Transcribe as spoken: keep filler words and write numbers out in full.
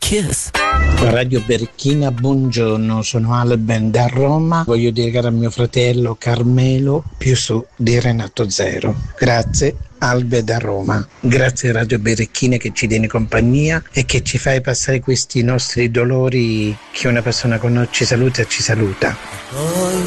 kiss. Radio Berechina, buongiorno, sono Alben da Roma. Voglio dedicare a mio fratello Carmelo più su di Renato Zero. Grazie, Albe da Roma. Grazie Radio Berechina che ci tiene compagnia e che ci fai passare questi nostri dolori. Che una persona con noi ci saluta e ci saluta.